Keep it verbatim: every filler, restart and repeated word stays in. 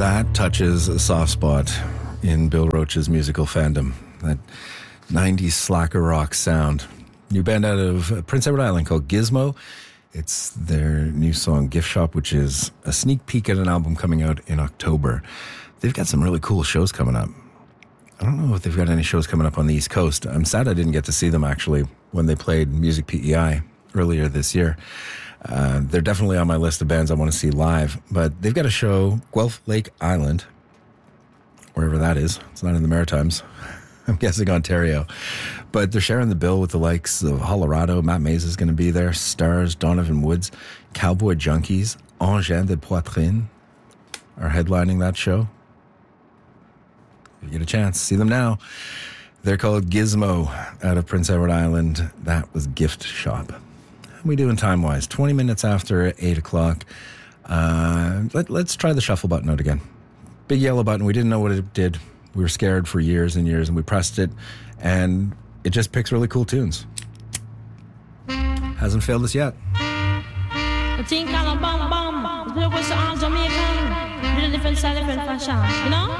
That touches a soft spot in Bill Roach's musical fandom. That nineties slacker rock sound. New band out of Prince Edward Island called Gizmo. It's their new song, Gift Shop, which is a sneak peek at an album coming out in October. They've got some really cool shows coming up. I don't know if they've got any shows coming up on the East Coast. I'm sad I didn't get to see them, actually, when they played Music P E I earlier this year. Uh, they're definitely on my list of bands I want to see live. But they've got a show, Guelph Lake Island, wherever that is. It's not in the Maritimes. I'm guessing Ontario. But they're sharing the bill with the likes of Colorado. Matt Mays is going to be there. Stars, Donovan Woods, Cowboy Junkies, Engins de Poitrine are headlining that show. If you get a chance, see them now. They're called Gizmo out of Prince Edward Island. That was Gift Shop. How are we doing time-wise? twenty minutes after eight o'clock. Uh, let, let's try the shuffle button out again. Big yellow button. We didn't know what it did. We were scared for years and years, and we pressed it, and it just picks really cool tunes. Hasn't failed us yet. You know?